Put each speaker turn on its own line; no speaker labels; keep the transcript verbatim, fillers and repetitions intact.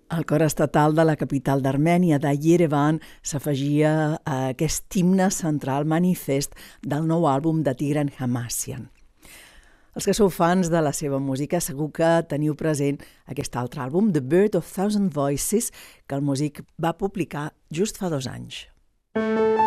El cor estatal de la capital d'Armènia, de Yerevan, s'afegia a aquest himne central manifest del nou àlbum de Tigran Hamasyan. Els que sou fans de la seva música segur que teniu present aquest altre àlbum, The Bird of Thousand Voices, que el músic va publicar just fa dos anys.